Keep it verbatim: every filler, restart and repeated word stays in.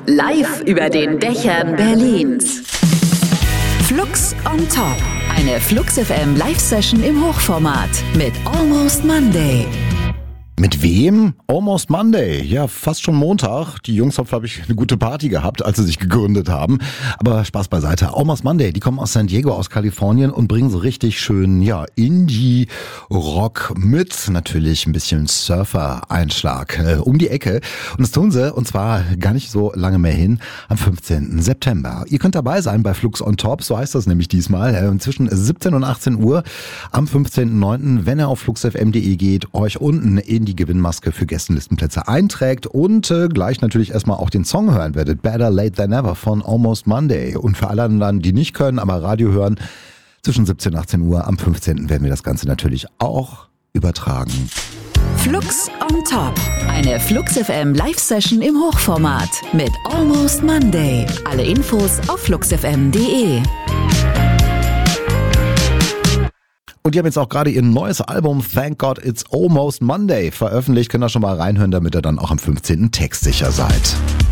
Live über den Dächern Berlins. Flux on Top. Eine Flux F M Live-Session im Hochformat mit Almost Monday. Mit wem? Almost Monday. Ja, fast schon Montag. Die Jungs haben, glaube ich, eine gute Party gehabt, als sie sich gegründet haben. Aber Spaß beiseite. Almost Monday, die kommen aus San Diego, aus Kalifornien und bringen so richtig schön, ja, Indie-Rock mit natürlich ein bisschen Surfer-Einschlag äh, um die Ecke. Und das tun sie, und zwar gar nicht so lange mehr hin, am fünfzehnten September. Ihr könnt dabei sein bei Flux on Top, so heißt das nämlich diesmal, äh, zwischen siebzehn und achtzehn Uhr am fünfzehnten neunten, wenn ihr auf flux f m punkt d e geht, euch unten in die Gewinnmaske für Gästenlistenplätze einträgt und äh, gleich natürlich erstmal auch den Song hören werdet. Better Late Than Never von Almost Monday. Und für alle anderen, die nicht können, aber Radio hören, zwischen siebzehn und achtzehn Uhr am fünfzehnten werden wir das Ganze natürlich auch übertragen. Flux on Top. Eine Flux F M Live-Session im Hochformat mit Almost Monday. Alle Infos auf flux f m punkt d e. Und die haben jetzt auch gerade ihr neues Album Thank God It's Almost Monday veröffentlicht. Könnt ihr schon mal reinhören, damit ihr dann auch am fünfzehnten textsicher seid.